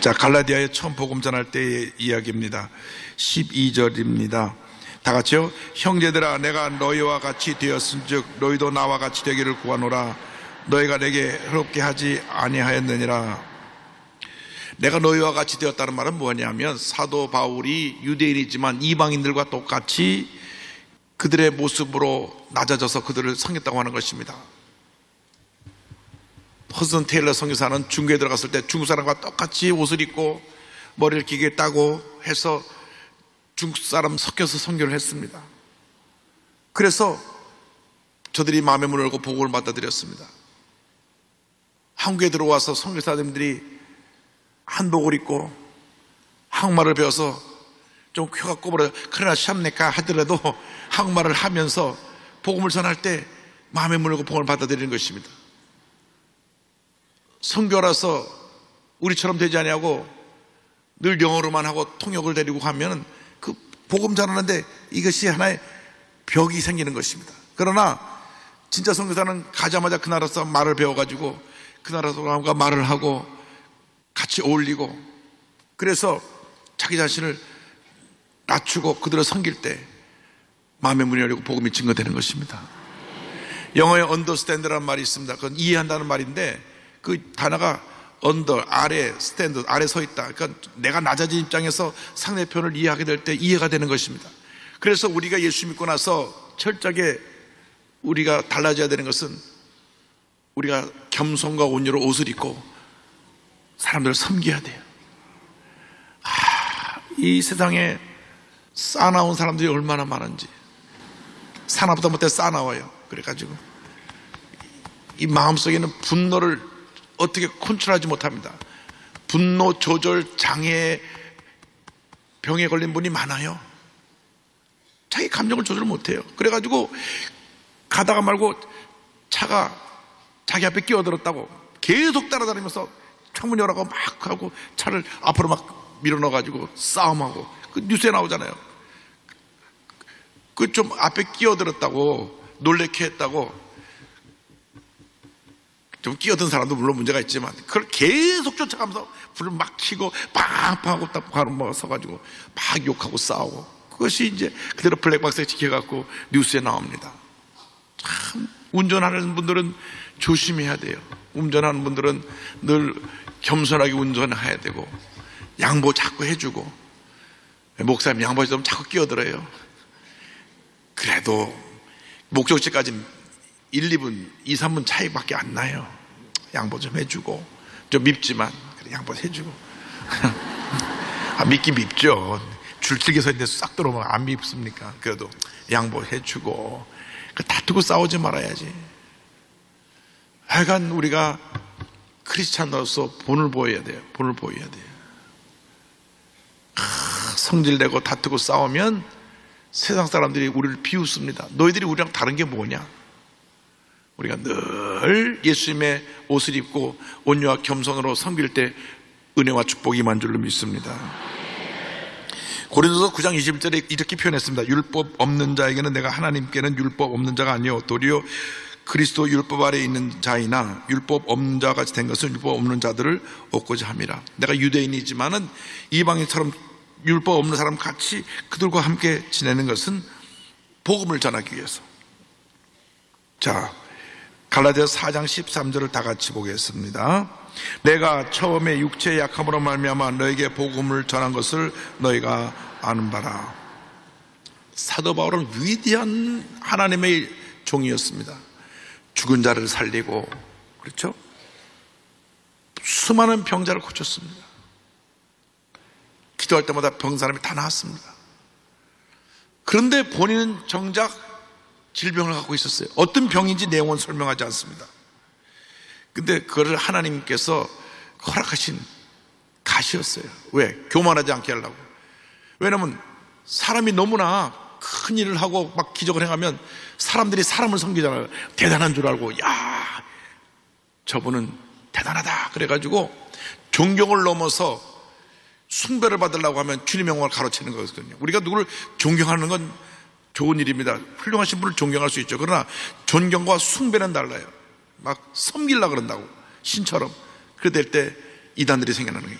자, 갈라디아에 처음 복음 전할 때의 이야기입니다. 12절입니다. 다 같이요. 형제들아, 내가 너희와 같이 되었은즉 너희도 나와 같이 되기를 구하노라. 너희가 내게 해롭게 하지 아니하였느니라. 내가 너희와 같이 되었다는 말은 뭐냐면, 사도 바울이 유대인이지만 이방인들과 똑같이 그들의 모습으로 낮아져서 그들을 섬겼다고 하는 것입니다. 허슨 테일러 선교사는 중국에 들어갔을 때 중국 사람과 똑같이 옷을 입고 머리를 길게 따고 해서 중국 사람 섞여서 선교를 했습니다. 그래서 저들이 마음의 문을 열고 복음을 받아들였습니다. 한국에 들어와서 선교사님들이 한복을 입고 한국말을 배워서 좀 쾌가 꼬부려 그러나 샵내까 하더라도 한국말을 하면서 복음을 전할 때 마음의 문을 열고 복음을 받아들이는 것입니다. 선교라서 우리처럼 되지 아니하고 늘 영어로만 하고 통역을 데리고 가면 그 복음 전하는데 이것이 하나의 벽이 생기는 것입니다. 그러나 진짜 선교사는 가자마자 그 나라에서 말을 배워가지고 그 나라 사람과 말을 하고 같이 어울리고, 그래서 자기 자신을 낮추고 그들을 섬길 때 마음의 문이 열리고 복음이 증거되는 것입니다. 영어에 understand라는 말이 있습니다. 그건 이해한다는 말인데, 그 단어가 under, 아래, stand, 아래 서 있다. 그러니까 내가 낮아진 입장에서 상대편을 이해하게 될 때 이해가 되는 것입니다. 그래서 우리가 예수 믿고 나서 철저하게 우리가 달라져야 되는 것은 우리가 겸손과 온유로 옷을 입고 사람들을 섬겨야 돼요. 이 세상에 싸나운 사람들이 얼마나 많은지. 사나보다 못해 싸나워요. 그래가지고 이 마음속에는 분노를 어떻게 컨트롤하지 못합니다. 분노 조절 장애 병에 걸린 분이 많아요. 자기 감정을 조절 못해요. 그래가지고 가다가 말고 차가 자기 앞에 끼어들었다고 계속 따라다니면서 창문 열어가고 막 하고 차를 앞으로 막 밀어넣어가지고 싸움하고, 그 뉴스에 나오잖아요. 그 좀 앞에 끼어들었다고 놀래게 했다고. 좀 끼어든 사람도 물론 문제가 있지만 그걸 계속 쫓아가면서 불을 막 켜고 빵빵하고 딱 바로 서가지고 막 욕하고 싸우고, 그것이 이제 그대로 블랙박스에 찍혀갖고 뉴스에 나옵니다. 참 운전하는 분들은 조심해야 돼요. 운전하는 분들은 늘 겸손하게 운전해야 되고 양보 자꾸 해주고, 목사님 양보해주면 자꾸 끼어들어요. 그래도 목적지까지 1, 2분, 2, 3분 차이밖에 안 나요. 양보 좀 해주고, 좀 밉지만 그래, 양보 해주고. 밉긴 밉죠. 줄 길게 서 있는데 싹 들어오면 안 밉습니까? 그래도 양보 해주고, 다투고 싸우지 말아야지. 하여간 우리가 크리스찬으로서 본을 보여야 돼요. 본을 보여야 돼요. 성질내고 다투고 싸우면 세상 사람들이 우리를 비웃습니다. 너희들이 우리랑 다른 게 뭐냐? 우리가 늘 예수님의 옷을 입고 온유와 겸손으로 섬길 때 은혜와 축복이 임한 줄로 믿습니다. 고린도서 9장 21절에 이렇게 표현했습니다. 율법 없는 자에게는 내가 하나님께는 율법 없는 자가 아니요 도리어 그리스도 율법 아래에 있는 자이나 율법 없는 자 같이 된 것은 율법 없는 자들을 얻고자 함이라. 내가 유대인이지만은 이방인처럼 율법 없는 사람 같이 그들과 함께 지내는 것은 복음을 전하기 위해서. 자, 갈라디아 4장 13절을 다 같이 보겠습니다. 내가 처음에 육체의 약함으로 말미암아 너에게 복음을 전한 것을 너희가 아는 바라. 사도 바울은 위대한 하나님의 종이었습니다. 죽은 자를 살리고, 그렇죠? 수많은 병자를 고쳤습니다. 기도할 때마다 병 사람이 다 나았습니다. 그런데 본인은 정작 질병을 갖고 있었어요. 어떤 병인지 내용은 설명하지 않습니다. 근데 그거를 하나님께서 허락하신 가시였어요. 왜? 교만하지 않게 하려고. 왜냐하면 사람이 너무나 큰 일을 하고 막 기적을 행하면 사람들이 사람을 섬기잖아요. 대단한 줄 알고, 야, 저분은 대단하다. 그래가지고 존경을 넘어서 숭배를 받으려고 하면 주님의 영광을 가로채는 거거든요. 우리가 누구를 존경하는 건 좋은 일입니다. 훌륭하신 분을 존경할 수 있죠. 그러나 존경과 숭배는 달라요. 막 섬기려고 그런다고, 신처럼. 그래 될 때 이단들이 생겨나는 거예요.